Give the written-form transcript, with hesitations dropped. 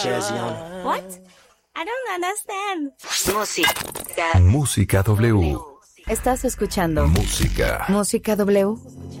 Jersey on it. What? I don't understand. Música W. Estás escuchando Música Música W.